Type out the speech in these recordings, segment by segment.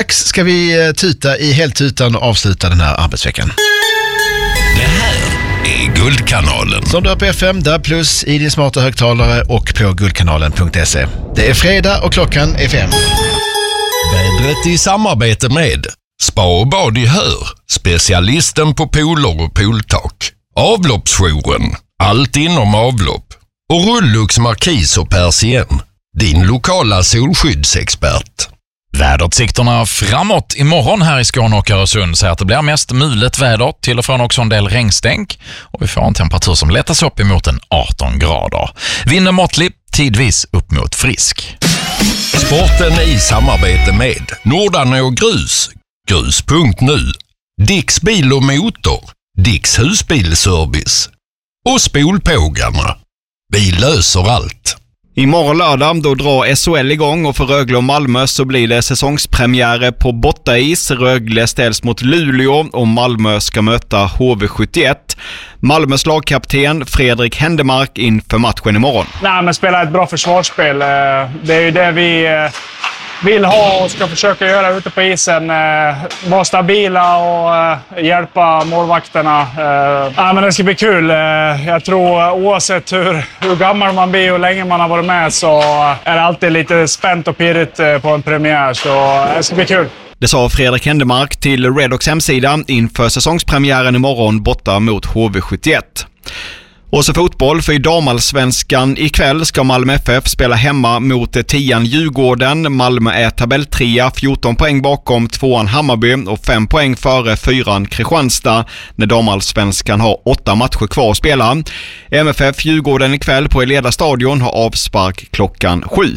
Strax ska vi tuta i heltutan och avsluta den här arbetsveckan. Det här är Guldkanalen. Som du har på FM, där plus i din smarta högtalare och på guldkanalen.se. Det är fredag och klockan är 5. Vädret i samarbete med Spa och bad i Hör, specialisten på pooler och pooltak. Avloppsjouren, allt inom avlopp. Och Rullux Markis och Persien, din lokala solskyddsexpert. Väderutsikterna framåt imorgon här i Skåne och Öresund säger att det blir mest mulet väder, till och från också en del regnstänk, och vi får en temperatur som lättas upp emot en 18 grader. Vinden måttlig, tidvis upp mot frisk. Sporten i samarbete med Nordarne och Grus, grus.nu, Dicks bil och motor, Dicks husbilservice och Spolpågarna. Vi löser allt. Imorgon lördag då drar SHL igång och för Rögle och Malmö så blir det säsongspremiärer på Bottais. Rögle ställs mot Luleå och Malmö ska möta HV71. Malmös lagkapten Fredrik Händemark inför matchen imorgon. Nej, men spela ett bra försvarsspel. Det är ju det vi vill ha och ska försöka göra ute på isen. Vara stabila och hjälpa målvakterna. Men det ska bli kul. Jag tror oavsett hur gammal man blir och hur länge man har varit med så är det alltid lite spänt och pirrigt på en premiär. Så det ska bli kul. Det sa Fredrik Händemark till Redox hemsida inför säsongspremiären imorgon borta mot HV71. Och så fotboll, för i damallsvenskan ikväll ska Malmö FF spela hemma mot 10:an Djurgården. Malmö är tabelltrea, 14 poäng bakom 2:an Hammarby och 5 poäng före 4:an Kristianstad när damallsvenskan har 8 matcher kvar att spela. MFF Djurgården ikväll på Eleda stadion har avspark klockan 7.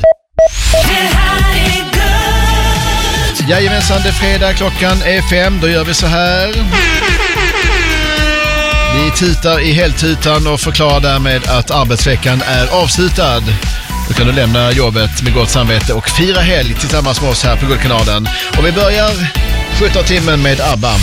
Jajamensan, det är fredag, klockan är 5. Då gör vi så här. Vi tutar i heltutan och förklarar därmed att arbetsveckan är avslutad. Då kan du lämna jobbet med gott samvete och fira helg tillsammans med oss här på Guldkanalen. Och vi börjar 17 timmen med ABBA.